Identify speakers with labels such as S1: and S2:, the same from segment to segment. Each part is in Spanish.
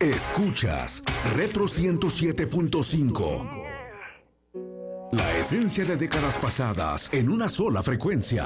S1: Escuchas Retro 107.5. La esencia de décadas pasadas en una sola frecuencia.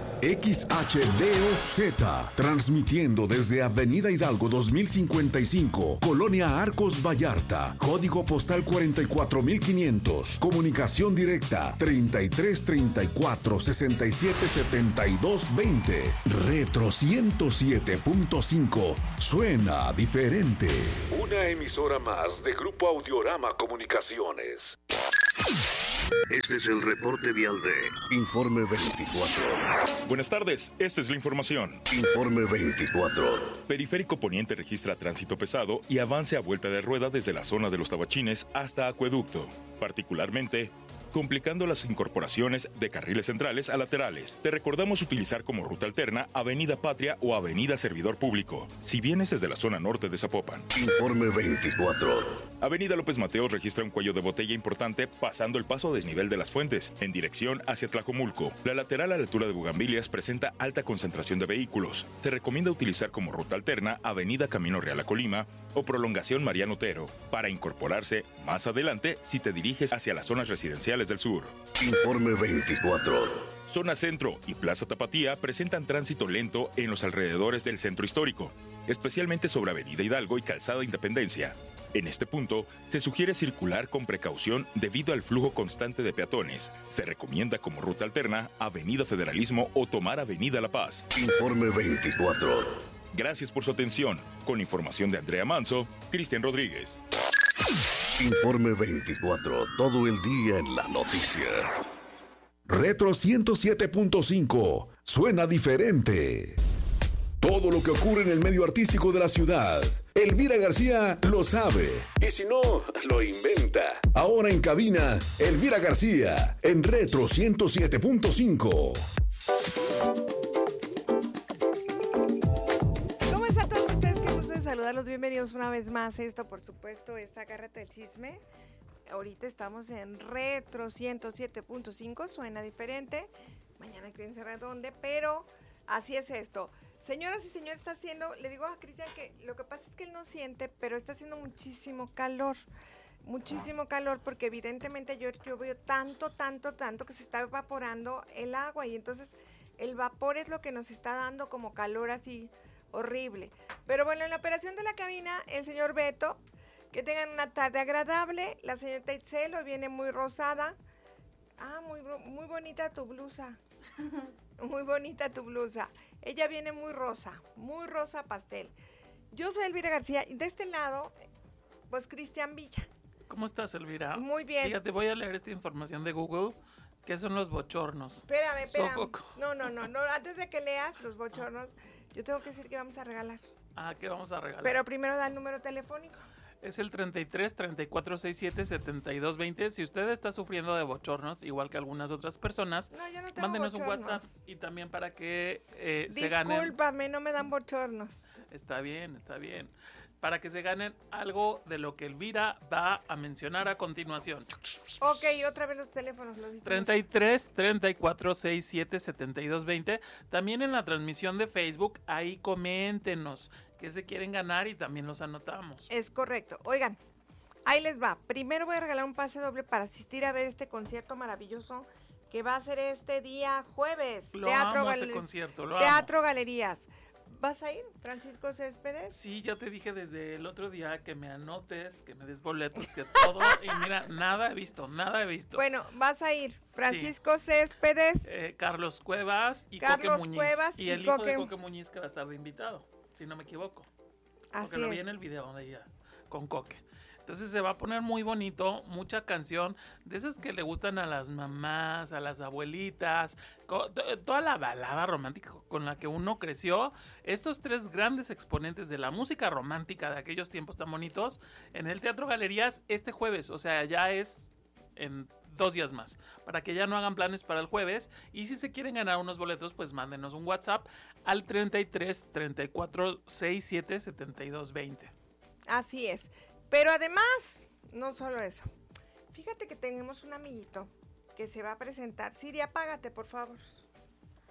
S1: XHDOZ, transmitiendo desde Avenida Hidalgo 2055, Colonia Arcos Vallarta, código postal 44500, comunicación directa 3334 67 72 20. Retro 107.5, suena diferente. Una emisora más de Grupo Audiorama Comunicaciones. Este es el reporte vial de Informe 24.
S2: Buenas tardes, esta es la información.
S1: Informe 24.
S2: Periférico Poniente registra tránsito pesado y avance a vuelta de rueda desde la zona de los Tabachines hasta Acueducto. Particularmente, complicando las incorporaciones de carriles centrales a laterales. Te recordamos utilizar como ruta alterna Avenida Patria o Avenida Servidor Público, si vienes desde la zona norte de Zapopan.
S1: Informe 24.
S2: Avenida López Mateos registra un cuello de botella importante pasando el paso a desnivel de las Fuentes, en dirección hacia Tlajomulco. La lateral a la altura de Bugambilias presenta alta concentración de vehículos. Se recomienda utilizar como ruta alterna Avenida Camino Real a Colima o prolongación Mariano Otero, para incorporarse más adelante si te diriges hacia las zonas residenciales del sur.
S1: Informe 24.
S2: Zona Centro y Plaza Tapatía presentan tránsito lento en los alrededores del centro histórico, especialmente sobre Avenida Hidalgo y Calzada Independencia. En este punto, se sugiere circular con precaución debido al flujo constante de peatones. Se recomienda como ruta alterna Avenida Federalismo o tomar Avenida La Paz.
S1: Informe 24.
S2: Gracias por su atención. Con información de Andrea Manso, Cristian Rodríguez.
S1: Informe 24, todo el día en la noticia. Retro 107.5, suena diferente. Todo lo que ocurre en el medio artístico de la ciudad, Elvira García lo sabe. Y si no, lo inventa. Ahora en cabina, Elvira García, en Retro 107.5.
S3: Saludarlos, bienvenidos una vez más. Esto, por supuesto, es Agárrate el Chisme. Ahorita estamos en Retro 107.5, suena diferente. Mañana quieren saber dónde, pero así es esto. Señoras y señores, está haciendo, le digo a Cristian que lo que pasa es que él no siente, pero está haciendo muchísimo calor porque evidentemente yo veo tanto que se está evaporando el agua y entonces el vapor es lo que nos está dando como calor así horrible. Pero bueno, en la operación de la cabina, el señor Beto, que tengan una tarde agradable. La señorita Itzel hoy viene muy rosada. Muy bonita tu blusa. Muy bonita tu blusa. Ella viene muy rosa pastel. Yo soy Elvira García y de este lado, pues Cristian Villa.
S4: ¿Cómo estás, Elvira?
S3: Muy bien.
S4: Fíjate, voy a leer esta información de Google. ¿Qué son los bochornos?
S3: Espérame.
S4: Sófoco.
S3: No. Antes de que leas los bochornos, yo tengo que decir que vamos a regalar.
S4: ¿Qué vamos a regalar?
S3: Pero primero da el número telefónico.
S4: Es el 33 34 67 72 20. Si usted está sufriendo de bochornos, igual que algunas otras personas,
S3: no, yo no tengo
S4: mándenos
S3: bochornos.
S4: un WhatsApp y también para que se ganen.
S3: Discúlpame, no me dan bochornos.
S4: Está bien. Para que se ganen algo de lo que Elvira va a mencionar a continuación.
S3: Ok, otra vez los teléfonos.
S4: 33 34 67 72 20. También en la transmisión de Facebook, ahí coméntenos qué se quieren ganar y también los anotamos.
S3: Es correcto. Oigan, ahí les va. Primero voy a regalar un pase doble para asistir a ver este concierto maravilloso que va a ser este día jueves. Teatro Galerías. ¿Vas a ir, Francisco Céspedes?
S4: Sí, ya te dije desde el otro día que me anotes, que me des boletos, que todo. Y mira, nada he visto.
S3: Bueno, vas a ir, Francisco Céspedes.
S4: Carlos Cuevas y Coque Muñiz. Y el hijo de Coque Muñiz que va a estar de invitado, si no me equivoco.
S3: Así
S4: porque lo vi en el video de ella con Coque. Entonces se va a poner muy bonito, mucha canción, de esas que le gustan a las mamás, a las abuelitas, toda la balada romántica con la que uno creció. Estos tres grandes exponentes de la música romántica de aquellos tiempos tan bonitos, en el Teatro Galerías este jueves, o sea, ya es en 2 días más, para que ya no hagan planes para el jueves. Y si se quieren ganar unos boletos, pues mándenos un WhatsApp al 33 34 67 72 20.
S3: Así es. Pero además, no solo eso. Fíjate que tenemos un amiguito que se va a presentar. Siri, apágate, por favor.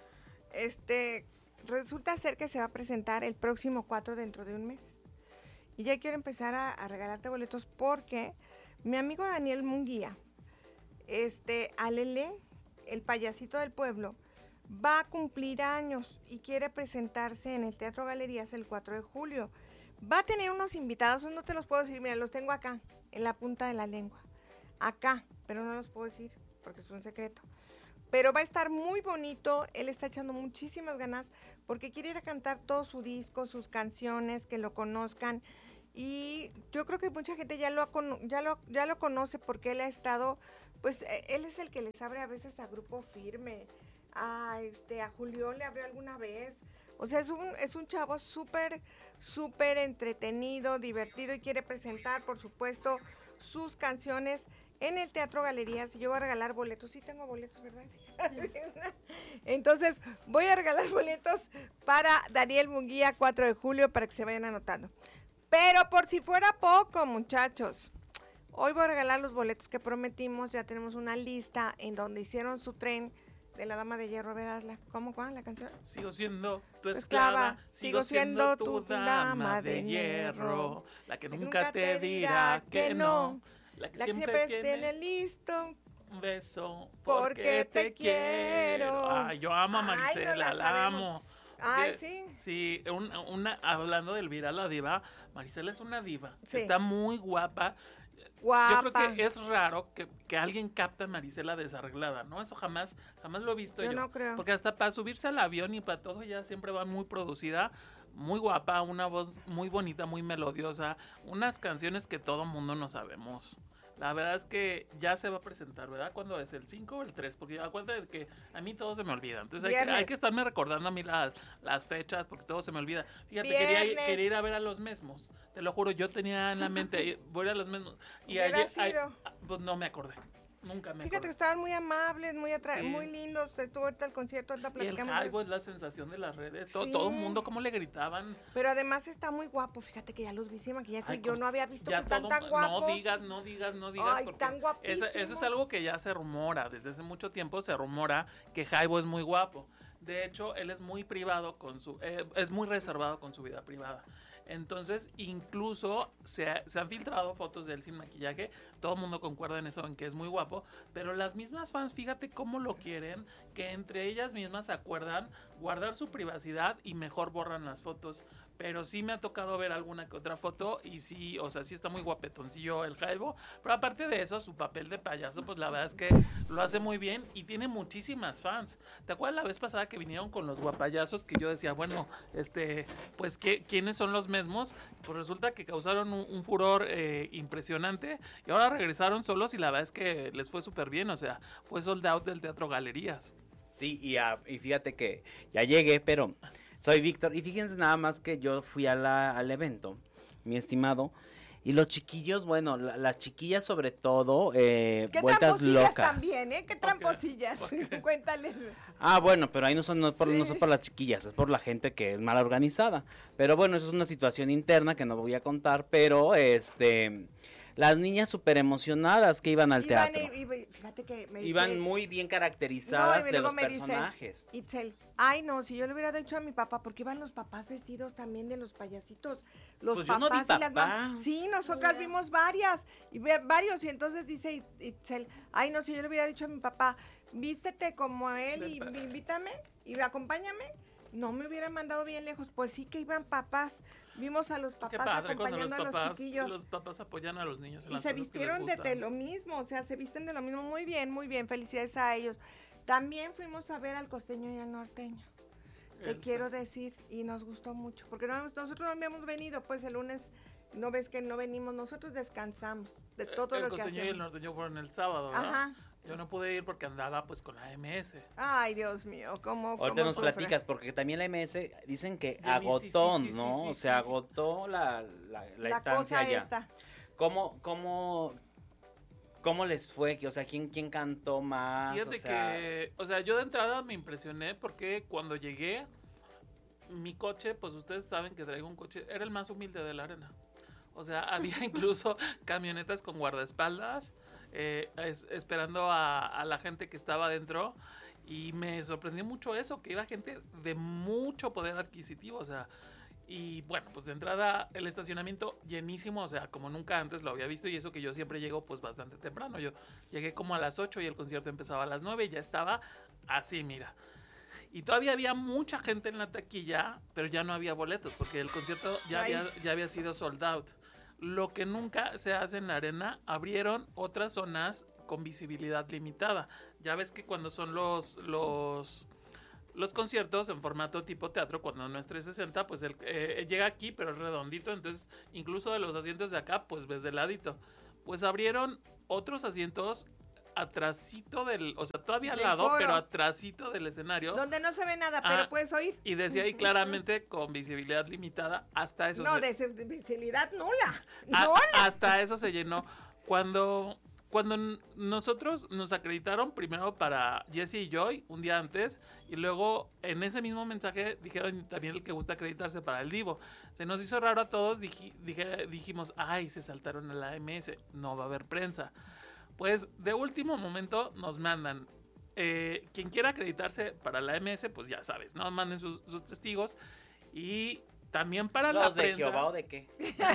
S3: Resulta ser que se va a presentar el próximo 4 dentro de un mes. Y ya quiero empezar a regalarte boletos porque mi amigo Daniel Munguía, Alele, el payasito del pueblo, va a cumplir años y quiere presentarse en el Teatro Galerías el 4 de julio. Va a tener unos invitados, no te los puedo decir, mira, los tengo acá, en la punta de la lengua. Acá, pero no los puedo decir porque es un secreto. Pero va a estar muy bonito, él está echando muchísimas ganas porque quiere ir a cantar todo su disco, sus canciones, que lo conozcan. Y yo creo que mucha gente ya lo conoce porque él ha estado, pues él es el que les abre a veces a Grupo Firme, a Julián le abrió alguna vez. O sea, es un chavo súper entretenido, divertido y quiere presentar, por supuesto, sus canciones en el Teatro Galerías. Y yo voy a regalar boletos. Sí tengo boletos, ¿verdad? Sí. Entonces, voy a regalar boletos para Daniel Munguía, 4 de julio, para que se vayan anotando. Pero por si fuera poco, muchachos, hoy voy a regalar los boletos que prometimos. Ya tenemos una lista en donde hicieron su tren de la Dama de Hierro. A ver, hazla. ¿Cómo, cuál? ¿La canción?
S4: Sigo siendo tu esclava, sigo siendo tu dama de hierro, la que nunca te dirá que no, la que siempre tiene
S3: listo
S4: un beso porque te quiero. Ay, yo amo a Marisela,
S3: no
S4: la amo.
S3: Ay, sí.
S4: Sí, hablando de Elvira la diva, Marisela es una diva.
S3: Sí.
S4: Está muy guapa.
S3: Guapa.
S4: Yo creo que es raro que alguien capte a Marisela desarreglada, ¿no? Eso jamás lo he visto yo.
S3: Yo no creo.
S4: Porque hasta para subirse al avión y para todo ella siempre va muy producida, muy guapa, una voz muy bonita, muy melodiosa, unas canciones que todo mundo no sabemos. La verdad es que ya se va a presentar, ¿verdad? ¿Cuándo es? ¿El 5 o el 3? Porque acuérdate de que a mí todo se me olvida. Entonces hay que estarme recordando a mí las fechas porque todo se me olvida. Fíjate, quería ir a ver a los mismos. Te lo juro, yo tenía en la mente, voy a ir a los mismos. Y ayer, pues no me acordé. Nunca me
S3: Fíjate que estaban muy amables, muy lindos. Estuvo ahorita el concierto, ahorita platicamos.
S4: Y el Jaibo es la sensación de las redes. Sí. Todo el mundo, cómo le gritaban.
S3: Pero además está muy guapo. Fíjate que ya los vi sin maquillaje. Yo no había visto que están tan guapos.
S4: No digas.
S3: Ay, tan guapísimos.
S4: Eso es algo que ya se rumora. Desde hace mucho tiempo se rumora que Jaibo es muy guapo. De hecho, él es muy privado es muy reservado con su vida privada. Entonces, incluso se han filtrado fotos de él sin maquillaje. Todo el mundo concuerda en eso, en que es muy guapo. Pero las mismas fans, fíjate cómo lo quieren, que entre ellas mismas se acuerdan guardar su privacidad y mejor borran las fotos. Pero sí me ha tocado ver alguna que otra foto y sí, o sea, sí está muy guapetoncillo el Jaibo. Pero aparte de eso, su papel de payaso, pues la verdad es que lo hace muy bien y tiene muchísimas fans. ¿Te acuerdas la vez pasada que vinieron con los guapayazos? Que yo decía, bueno, pues, ¿quiénes son los mismos? Pues resulta que causaron un furor impresionante y ahora regresaron solos y la verdad es que les fue súper bien. O sea, fue sold out del Teatro Galerías.
S5: Sí, y fíjate que ya llegué, pero... Soy Víctor, y fíjense nada más que yo fui al evento, mi estimado, y los chiquillos, bueno, las chiquillas sobre todo, vueltas locas.
S3: También, ¿Qué tramposillas? Cuéntales.
S5: Ah, bueno, pero ahí no son por las chiquillas, es por la gente que es mal organizada. Pero bueno, eso es una situación interna que no voy a contar, pero las niñas súper emocionadas que iban al teatro.
S3: Fíjate que me
S5: iban muy bien caracterizadas de los personajes.
S3: Itzel, ay no, si yo le hubiera dicho a mi papá, porque iban los papás vestidos también de los payasitos. Los
S5: pues
S3: papás
S5: yo no vi papá.
S3: Y las sí, nosotras vimos varios, y entonces dice Itzel, ay no, si yo le hubiera dicho a mi papá, vístete como él y invítame y acompáñame. No me hubieran mandado bien lejos, pues sí que iban papás. Vimos a los papás acompañando a los chiquillos.
S4: Los papás apoyan a los niños.
S3: Y se vistieron de lo mismo, o sea, se visten de lo mismo. Muy bien, felicidades a ellos. También fuimos a ver al costeño y al norteño. Te quiero decir, y nos gustó mucho, porque nosotros no habíamos venido, pues el lunes, no ves que no venimos, nosotros descansamos de todo lo que hacemos. El
S4: costeño y el norteño fueron el sábado, ¿verdad?
S3: Ajá.
S4: Yo no pude ir porque andaba pues con la MS.
S3: Ay, Dios mío, ¿cómo
S5: ahorita nos platicas, porque también la MS dicen que agotó, ¿no? O sea, agotó la estancia allá. Esta. ¿Cómo les fue? O sea, ¿quién cantó más?
S4: Fíjate yo de entrada me impresioné porque cuando llegué, mi coche, pues ustedes saben que traigo un coche, era el más humilde de la arena. O sea, había incluso camionetas con guardaespaldas, esperando a la gente que estaba adentro, y me sorprendió mucho eso, que iba gente de mucho poder adquisitivo, o sea, Y bueno, pues de entrada el estacionamiento llenísimo, o sea, como nunca antes lo había visto, y eso que yo siempre llego pues bastante temprano. Yo llegué como a las 8 y el concierto empezaba a las 9 y ya estaba así, mira. Y todavía había mucha gente en la taquilla, pero ya no había boletos porque el concierto ya había sido sold out. Lo que nunca se hace en la arena, abrieron otras zonas con visibilidad limitada. Ya ves que cuando son los conciertos en formato tipo teatro, cuando no es 360, pues llega aquí, pero es redondito, entonces incluso de los asientos de acá, pues ves de ladito. Pues abrieron otros asientos atrasito o sea, todavía al lado,
S3: foro,
S4: pero atrasito del escenario.
S3: Donde no se ve nada, pero puedes oír.
S4: Y decía ahí claramente con visibilidad limitada, hasta eso.
S3: No, de visibilidad nula.
S4: Hasta eso se llenó. Cuando nosotros nos acreditaron primero para Jesse y Joy un día antes, y luego en ese mismo mensaje dijeron también el que gusta acreditarse para el Divo. Se nos hizo raro a todos, dijimos, ay, se saltaron a la AMS, no va a haber prensa. Pues de último momento nos mandan, quien quiera acreditarse para la AMS, pues ya sabes, ¿no? Manden sus testigos, y también para la prensa.
S5: ¿Los de Jehová o de qué?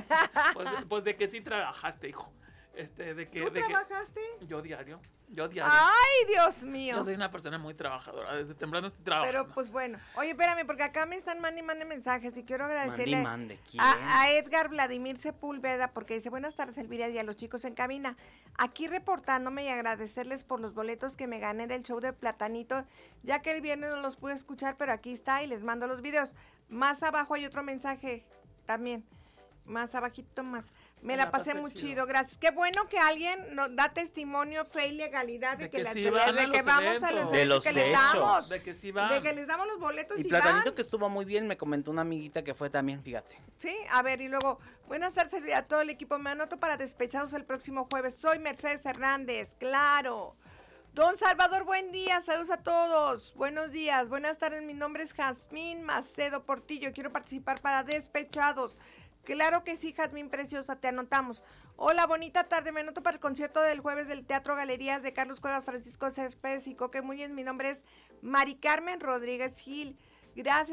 S4: Pues de que sí trabajaste, hijo.
S3: ¿Tú trabajaste?
S4: Yo diario.
S3: ¡Ay, Dios mío!
S4: Yo soy una persona muy trabajadora, desde temprano estoy trabajando.
S3: Pero pues bueno, oye, espérame, porque acá me están mande mensajes y quiero agradecerle
S5: ¿Quién?
S3: a Edgar Vladimir Sepúlveda, porque dice, buenas tardes Elvira y a los chicos en cabina, aquí reportándome y agradecerles por los boletos que me gané del show de Platanito, ya que el viernes no los pude escuchar, pero aquí está y les mando los videos. Más abajo hay otro mensaje también, más abajito más. Me la pasé muy chido, gracias. Qué bueno que alguien nos da testimonio, fe y legalidad de que vamos a los eventos, que les damos,
S4: de que sí van,
S3: de que les damos los boletos
S5: y
S3: van.
S5: Platanito que estuvo muy bien, me comentó una amiguita que fue también, fíjate.
S3: Sí, a ver, y luego, buenas tardes a todo el equipo, me anoto para Despechados el próximo jueves, soy Mercedes Hernández, claro. Don Salvador, buen día, saludos a todos, buenos días, buenas tardes, mi nombre es Jazmín Macedo Portillo, quiero participar para Despechados. Claro que sí, Jazmín preciosa, te anotamos. Hola, bonita tarde, me anoto para el concierto del jueves del Teatro Galerías de Carlos Cuevas, Francisco Céspedes y Coque Muñez. Mi nombre es Mari Carmen Rodríguez Gil. Gracias.